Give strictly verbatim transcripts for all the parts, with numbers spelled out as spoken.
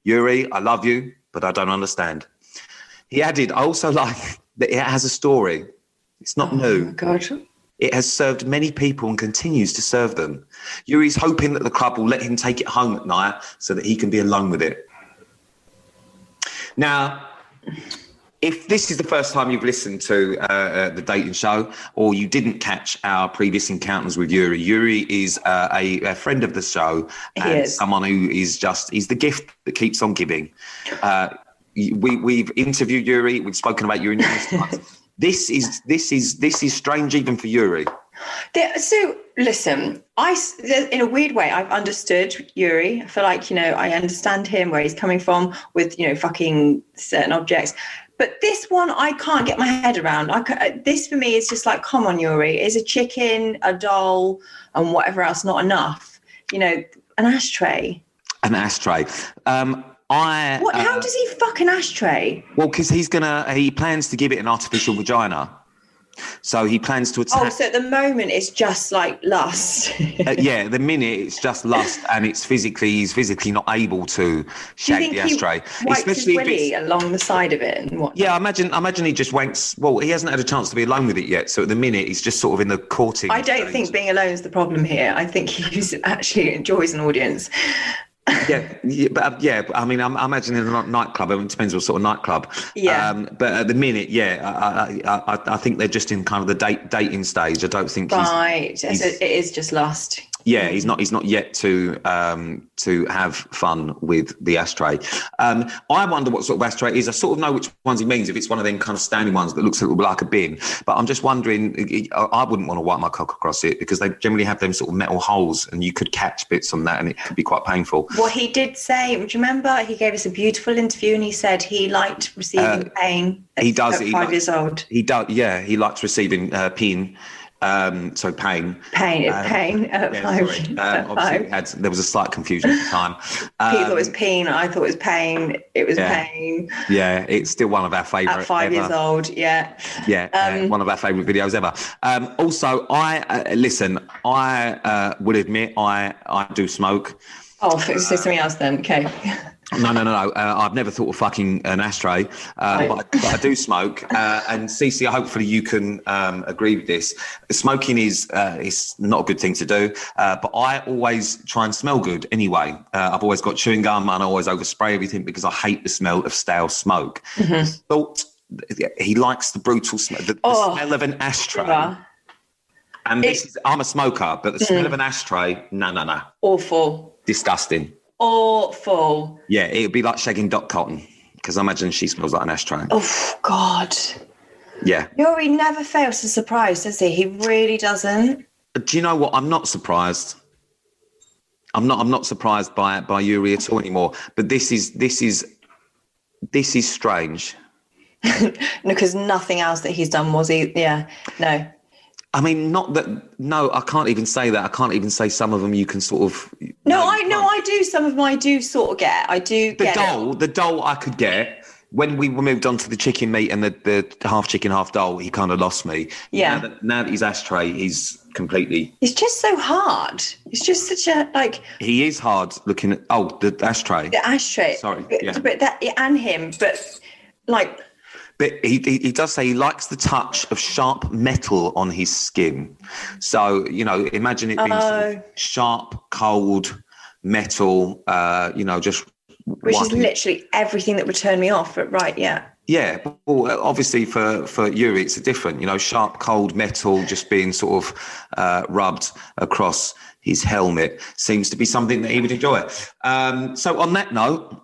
Yuri, I love you, but I don't understand. He added, I also like that it has a story. It's not oh new. My God. It has served many people and continues to serve them. Yuri's hoping that the club will let him take it home at night so that he can be alone with it. Now, if this is the first time you've listened to uh, uh, the dating show, or you didn't catch our previous encounters with Yuri, Yuri is uh, a, a friend of the show and he is. someone who is just, he's the gift that keeps on giving. Uh, we, we've interviewed Yuri, we've spoken about Yuri numerous times. This is, this is, this is strange even for Yuri. There, so listen, I, in a weird way, I've understood Yuri. I feel like, you know, I understand him, where he's coming from with, you know, fucking certain objects. But this one, I can't get my head around. I, this for me is just like, come on, Yuri. Is a chicken, a doll, and whatever else not enough? You know, an ashtray. An ashtray. Um, I. What? How uh, does he fuck an ashtray? Well, because he's gonna. He plans to give it an artificial vagina. So he plans to attack. Oh, so at the moment it's just like lust. uh, yeah, the minute it's just lust, and it's physically he's physically not able to shag the ashtray. He wipes Especially his willy along the side of it and what? Yeah, I imagine. I imagine he just wanks. Well, he hasn't had a chance to be alone with it yet. So at the minute, he's just sort of in the courting. I don't stage. think being alone is the problem here. I think he actually enjoys an audience. yeah, yeah, but uh, yeah, I mean, I'm, I'm imagining a nightclub. It depends what sort of nightclub. Yeah. Um, but at the minute, yeah, I, I, I, I think they're just in kind of the date, dating stage. I don't think. Right. He's, he's, so it is just lust. Yeah, he's not. He's not yet to um, to have fun with the ashtray. Um, I wonder what sort of ashtray it is. I sort of know which ones he means. If it's one of them kind of standing ones that looks a little bit like a bin, but I'm just wondering. I wouldn't want to wipe my cock across it because they generally have them sort of metal holes, and you could catch bits on that, and it could be quite painful. Well, he did say. Do you remember? He gave us a beautiful interview, and he said he liked receiving Uh, pain. At, he does. At he five likes, years old. He does. Yeah, he likes receiving uh, pain. Um, so pain. Pain. Um, pain. At yeah, five. sorry. Um, At obviously, five. we had, there was a slight confusion at the time. Um, He thought it was pain. I thought it was pain. It was yeah. pain. Yeah, it's still one of our favourite. At five ever. years old, yeah. Yeah, uh, Um, one of our favourite videos ever. Um, also, I uh, listen. I uh, will admit I I do smoke. Oh, say something else then. Okay. No, no, no, no. Uh, I've never thought of fucking an ashtray, uh, Right. but, I, but I do smoke. Uh, and Cece, hopefully you can um, agree with this. Smoking is uh, is not a good thing to do, uh, but I always try and smell good anyway. Uh, I've always got chewing gum and I always overspray everything because I hate the smell of stale smoke. Mm-hmm. Thought he likes the brutal smell, the, the Oh, smell of an ashtray. yeah. And this It- is, I'm a smoker, but the smell of an ashtray, no, no, no. Awful. Disgusting. Awful. Yeah, it would be like shagging Dot Cotton because I imagine she smells like an ashtray. Oh, God. Yeah. Yuri never fails to surprise, does he? He really doesn't. Do you know what? I'm not surprised. I'm not. I'm not surprised by by Yuri at all anymore. But this is this is this is strange. No, because nothing else that he's done was he. Yeah, no. I mean, not that. No, I can't even say that. I can't even say some of them you can sort of. No, I no, I do. Some of them I do sort of get. I do The get doll, it. the doll, I could get. When we moved on to the chicken meat and the, the half chicken, half doll, he kind of lost me. Yeah. Now that, now that he's ashtray, he's completely. It's just so hard. It's just such a like He is hard looking at. Oh, the ashtray. the ashtray. Sorry, but, yeah. but that and him, but like. But he, he he does say he likes the touch of sharp metal on his skin. So, you know, imagine it being sort Oh. of sharp, cold metal, uh, you know, just... Which is wiping- literally everything that would turn me off. But right, yeah. Yeah, well, obviously for, for Yuri, it's a different, you know, sharp, cold metal just being sort of uh, rubbed across his helmet seems to be something that he would enjoy. Um, so on that note,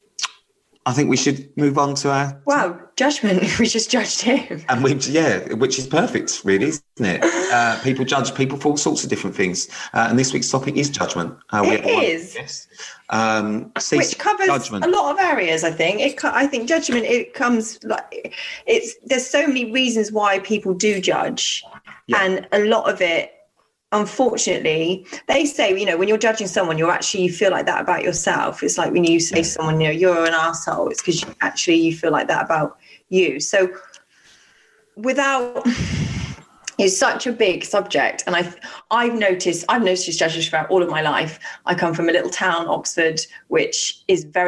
I think we should move on to our... Wow, judgment. We just judged him. And we, yeah, which is perfect, really, isn't it? Uh, people judge people for all sorts of different things. Uh, and this week's topic is judgment. Uh, we It have one is. guest. Um, Cece, Which covers judgment. a lot of areas, I think. It, co- I think judgment, it comes like it's, there's so many reasons why people do judge. Yeah. And a lot of it, unfortunately, they say, you know, when you're judging someone, you're actually, you feel like that about yourself. It's like when you say to someone, you know, you're an arsehole, it's because you, actually you feel like that about you. So without... It's such a big subject, and I've I've noticed I've noticed judges throughout all of my life. I come from a little town, Oxford, which is very